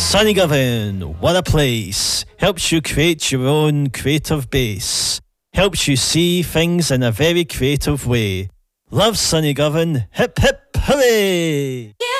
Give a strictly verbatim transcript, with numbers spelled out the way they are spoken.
Sunnygovan, what a place. Helps you create your own creative base. Helps you see things in a very creative way. Love Sunnygovan. Hip hip hooray!